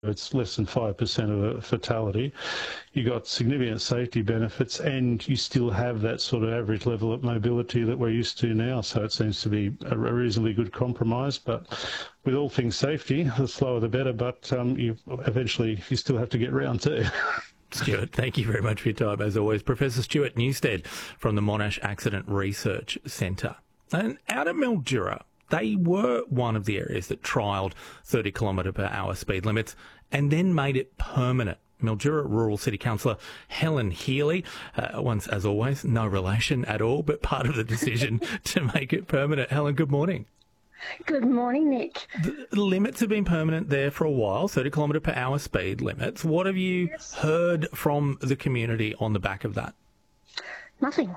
it's less than 5% of a fatality. You got significant safety benefits, and you still have that sort of average level of mobility that we're used to now. So it seems to be a reasonably good compromise. But with all things safety, the slower the better. But you still have to get round to. Stuart, thank you very much for your time, as always. Professor Stuart Newstead from the Monash Accident Research Centre. And out at Mildura, they were one of the areas that trialled 30 kilometre per hour speed limits and then made it permanent. Mildura Rural City Councillor Helen Healy, once, as always, no relation at all, but part of the decision to make it permanent. Helen, good morning. Good morning, Nick. The limits have been permanent there for a while, 30 kilometre per hour speed limits. What have you heard from the community on the back of that? Nothing.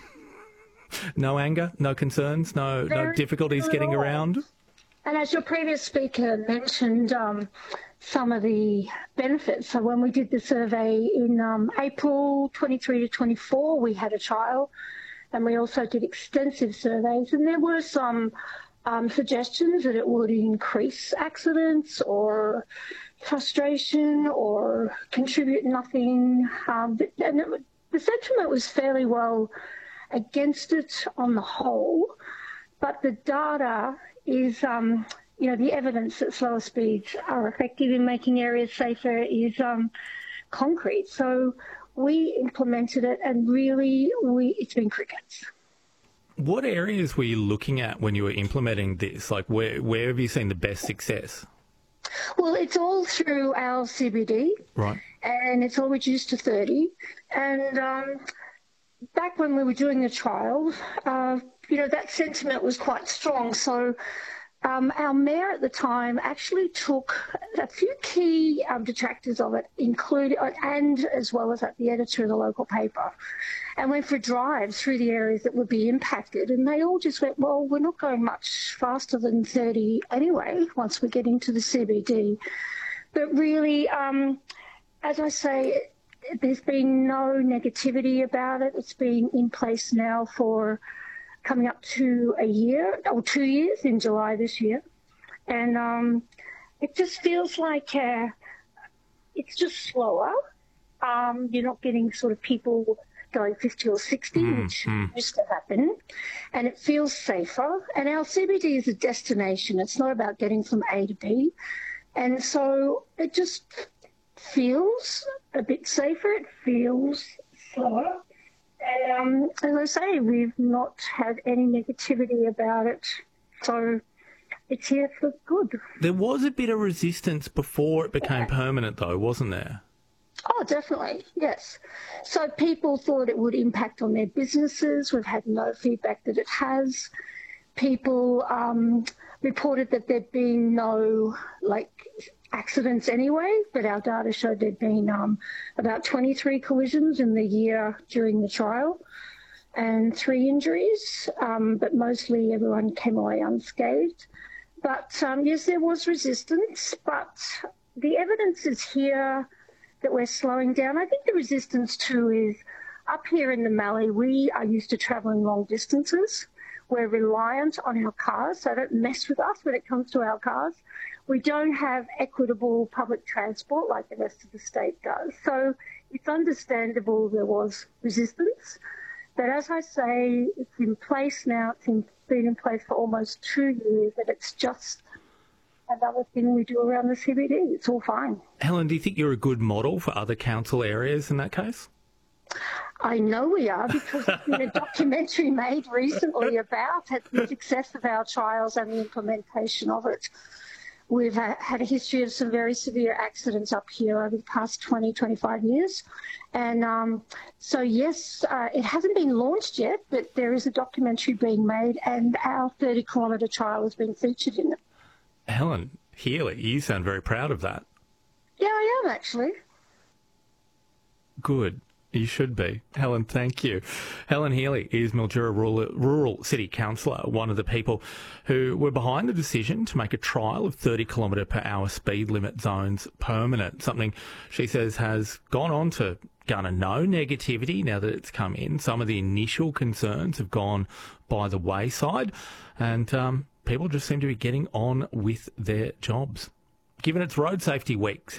No anger, no concerns, no difficulties getting around? And as your previous speaker mentioned, some of the benefits. So when we did the survey in April 23 to 24, we had a trial, and we also did extensive surveys, and there were some suggestions that it would increase accidents or frustration or contribute nothing. The sentiment was fairly well against it on the whole, but the data is, the evidence that slower speeds are effective in making areas safer is concrete. So we implemented it, and really it's been crickets. What areas were you looking at when you were implementing this? Like, where have you seen the best success? Well, it's all through our CBD, right? And it's all reduced to 30. And back when we were doing the trial, that sentiment was quite strong. So our mayor at the time actually took a few key detractors of it, and as well as the editor of the local paper, and went for drives through the areas that would be impacted. And they all just went, well, we're not going much faster than 30 anyway once we get into the CBD. But really, as I say, there's been no negativity about it. It's been in place now for coming up to a year, or 2 years in July this year. And it just feels like it's just slower. You're not getting sort of people going 50 or 60, which used to happen. And it feels safer. And our CBD is a destination. It's not about getting from A to B. And so it just feels a bit safer. It feels slower. And as I say, we've not had any negativity about it. So it's here for good. There was a bit of resistance before it became permanent, though, wasn't there? Oh, definitely, yes. So people thought it would impact on their businesses. We've had no feedback that it has. People reported that there'd been no, accidents anyway, but our data showed there'd been about 23 collisions in the year during the trial and 3 injuries, but mostly everyone came away unscathed. But yes, there was resistance, but the evidence is here that we're slowing down. I think the resistance too is up here in the Mallee, we are used to travelling long distances. We're reliant on our cars, so don't mess with us when it comes to our cars. We don't have equitable public transport like the rest of the state does. So it's understandable there was resistance. But as I say, it's in place now. It's been in place for almost 2 years, and it's just another thing we do around the CBD. It's all fine. Helen, do you think you're a good model for other council areas in that case? I know we are, because there's been a documentary made recently about the success of our trials and the implementation of it. We've had a history of some very severe accidents up here over the past 20, 25 years. And so, yes, it hasn't been launched yet, but there is a documentary being made, and our 30-kilometre trial has been featured in it. Helen Healy, you sound very proud of that. Yeah, I am, actually. Good. You should be. Helen, thank you. Helen Healy is Mildura Rural City Councillor, one of the people who were behind the decision to make a trial of 30 kilometre per hour speed limit zones permanent, something she says has gone on to garner no negativity now that it's come in. Some of the initial concerns have gone by the wayside, and people just seem to be getting on with their jobs. given it's Road Safety Week.